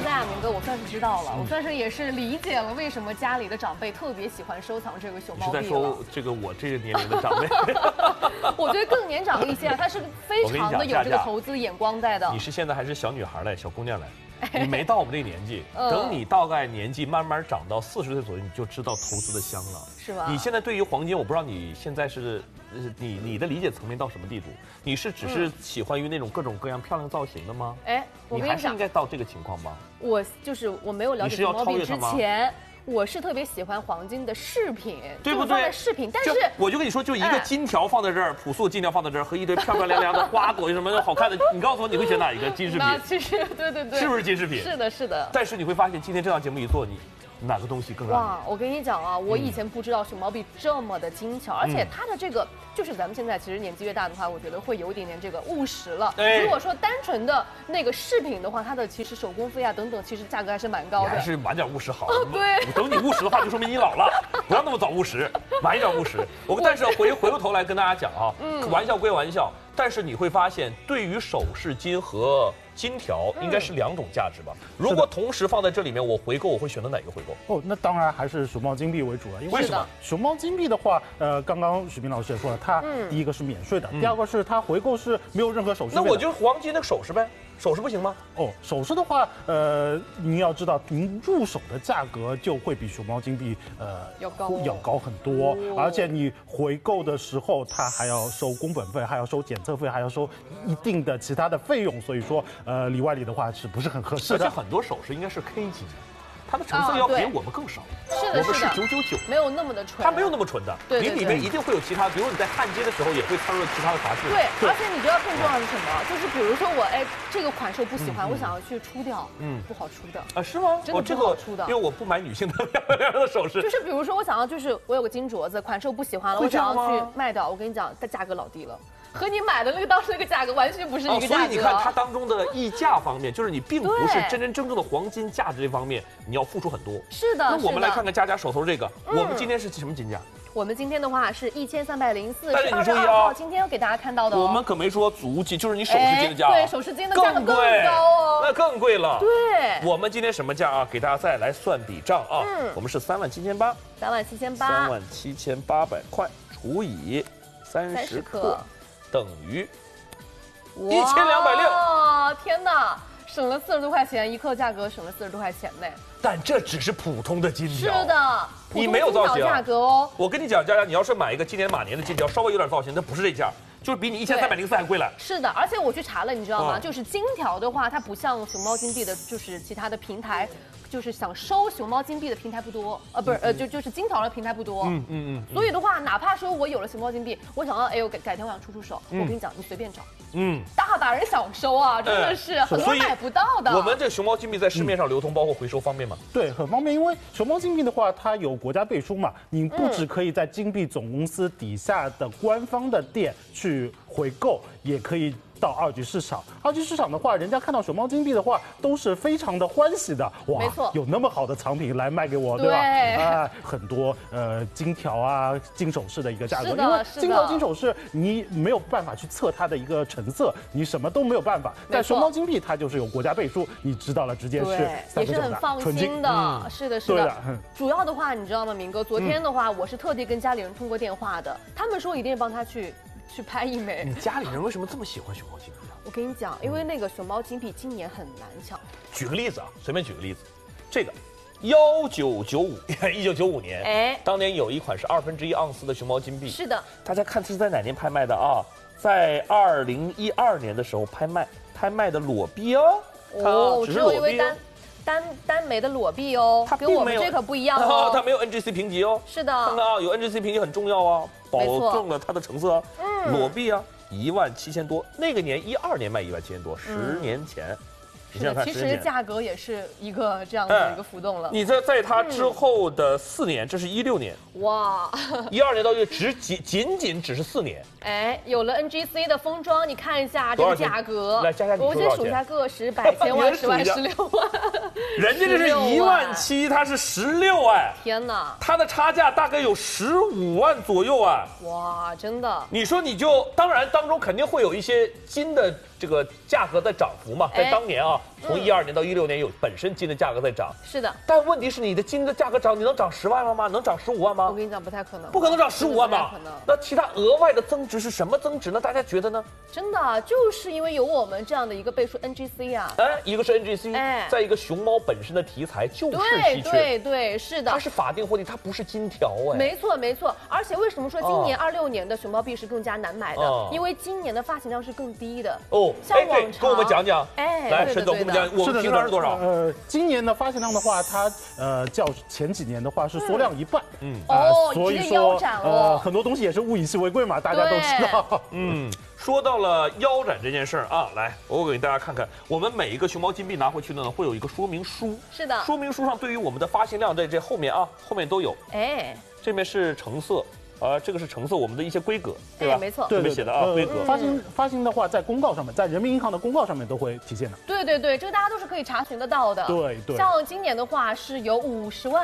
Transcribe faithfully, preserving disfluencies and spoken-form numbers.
在啊，明哥，我算是知道了，我算是也是理解了为什么家里的长辈特别喜欢收藏这个熊猫币了。 你是在说这个我这个年龄的长辈？ 我觉得更年长一些啊，他是非常的有这个投资眼光在的。 你是现在还是小女孩嘞，小姑娘嘞？你没到我们这个年纪，等你大概年纪慢慢长到四十岁左右，你就知道投资的香了， 是吧？ 你现在对于黄金，我不知道你现在是，你你的理解层面到什么地步？你是只是喜欢于那种各种各样漂亮造型的吗？哎，你还是应该到这个情况吧？ 我就是我没有了解熊猫币之前。我是特别喜欢黄金的饰品， 对不对？ 饰品，但是我就跟你说，就一个金条放在这儿，朴素的金条放在这儿，和一堆漂漂亮亮的花朵什么的好看的，你告诉我你会选哪一个金饰品？ 其实对对对， 是不是金饰品？ 是的，是的。 但是你会发现，今天这档节目一做，你哪个东西更让你？ 哇，我跟你讲啊，我以前不知道熊猫币这么的精巧，而且它的这个就是咱们现在其实年纪越大的话，我觉得会有一点点这个务实了。如果说单纯的那个饰品的话，它的其实手工费啊等等，其实价格还是蛮高的。 还是晚点务实好。 对， 等你务实的话，就说明你老了，不要那么早务实，晚一点务实。我但是回回过头来跟大家讲啊，玩笑归玩笑，但是你会发现，对于首饰金和金条应该是两种价值吧？如果同时放在这里面，我回购我会选择哪个回购？ 哦，那当然还是熊猫金币为主了。因为什么？ 熊猫金币的话，呃，刚刚许明老师也说了，它第一个是免税的，第二个是它回购是没有任何手续费的。 那我就黄金的首饰呗。首饰不行吗？ 哦，首饰的话，呃，您要知道，您入手的价格就会比熊猫金币呃要高要高很多，哦、而且你回购的时候，它还要收工本费，还要收检测费，还要收一定的其他的费用，所以说，呃，里外里的话是不是很合适的？ 而且很多首饰应该是 K 金。它的成色要比我们更少， 是的， 我们是九九九， 没有那么的纯， 它没有那么纯的，你里面一定会有其他，比如你在焊接的时候也会掺入其他的杂质。 对，而且你知道更重要的是什么？就是比如说我哎这个款式我不喜欢，我想要去出掉，嗯，不好出的啊？是吗？ 真的不好出的， 因为我不买女性的漂亮的首饰。 就是比如说我想要，就是我有个金镯子，款式我不喜欢了，我想要去卖掉，我跟你讲，它价格老低了。和你买的那个当时那个价格完全不是一个价格、 哦，所以你看它当中的溢价方面，就是你并不是真真正正的黄金价值这方面，你要付出很多。 是的。 那我们来看看佳佳手头这个，嗯、我们今天是什么金价？ 我们今天的话是一千三百零四， 但是你注意啊， 今天要给大家看到的、哦， 我们可没说足金，就是你首饰金的价、啊哎，对，首饰金的价格更高哦， 那更贵了。 对， 我们今天什么价啊？给大家再来算笔账啊，嗯、我们是三万七千八， 三万七千八， 三万七千八百块除以三十克。等于一千两百六， 天哪，省了四十多块钱，一克价格省了四十多块钱呢。 但这只是普通的金条， 是的， 你没有造型价格哦。 我跟你讲，佳佳，你要是买一个今年马年的金条，稍微有点造型，那不是这价，就是比你一千三百零四还贵了。 是的，而且我去查了，你知道吗？就是金条的话，它不像熊猫金币的，就是其他的平台。就是想收熊猫金币的平台不多，呃，不是，呃，就就是金条的平台不多，嗯嗯嗯。所以的话，哪怕说我有了熊猫金币，我想要，哎，我改改天我想出出手，我跟你讲，你随便找，嗯，大把人想收啊，真的是很多买不到的。 我们这熊猫金币在市面上流通，包括回收方便吗？ 对，很方便，因为熊猫金币的话，它有国家背书嘛，你不只可以在金币总公司底下的官方的店去回购，也可以。到二级市场，二级市场的话，人家看到熊猫金币的话，都是非常的欢喜的。哇， 没错， 有那么好的藏品来卖给我，对吧？啊，很多呃金条啊、金首饰的一个价格，因为金条、金首饰你没有办法去测它的一个成色，你什么都没有办法。但熊猫金币它就是有国家背书，你知道了，直接是也是很放心的。是的，是的。主要的话，你知道吗，明哥？昨天的话，我是特地跟家里人通过电话的，他们说一定帮他去。去拍一枚。 你家里人为什么这么喜欢熊猫金币啊？ 我跟你讲，因为那个熊猫金币今年很难抢。 举个例子啊，随便举个例子，这个幺九九五，一九九五年，哎，当年有一款是二分之一盎司的熊猫金币。 是的， 大家看这是在哪年拍卖的啊？在二零一二年的时候拍卖，拍卖的裸币哦。 哦，只有一位单。单单枚的裸币哦，它跟我们这可不一样哦， 它没有 N G C 评级哦。 是的， 看看啊，有 N G C 评级很重要啊，保证了它的成色。嗯，裸币啊，一万七千多，那个年一二年卖一万七千多，十年前。 是的，其实价格也是一个这样的一个浮动了。 你在在它之后的四年，这是一六年，哇，一二年到一只仅仅仅只是四年。 哎，有了 N G C 的封装，你看一下这个价格。 来，佳佳，你我先数一下个十、百、千万、十万、十六万。 人家这是一万七，它是十六万。 天哪， 它的差价大概有十五万左右啊！ 哇，真的。 你说你就当然当中肯定会有一些金的这个价格在涨幅嘛，在当年啊。 从一二年到一六年有本身金的价格在涨， 是的。 但问题是你的金的价格涨，你能涨十万了吗？能涨十五万吗？ 我跟你讲，不太可能， 不可能涨十五万吧？ 可能。 那其他额外的增值是什么增值呢？大家觉得呢？ 真的就是因为有我们这样的一个倍数 N G C 啊， 哎，一个是 N G C， 哎， 再一个熊猫本身的题材就是稀缺， 对对对，是的， 它是法定货币，它不是金条哎。 没错没错，而且为什么说今年二六年的熊猫币是更加难买的？ 哦、 因为今年的发行量是更低的哦。 像往常， 跟我们讲讲， 哎， 来，沈总跟我们讲，我们平常是多少？ 呃，今年的发行量的话，它呃较前几年的话是缩量一半， 嗯，哦， 所以说呃很多东西也是物以稀为贵嘛，大家都知道。 嗯，说到了腰斩这件事儿啊，来，我给大家看看，我们每一个熊猫金币拿回去呢，会有一个说明书。 是的， 说明书上对于我们的发行量在这后面啊，后面都有。哎，这边是橙色。呃，这个是橙色，我们的一些规格，对吧？ 没错， 对对写的啊，规格。 发行发行的话，在公告上面，在人民银行的公告上面都会体现的。 对对对，这个大家都是可以查询得到的。 对对。 像今年的话是有五十万。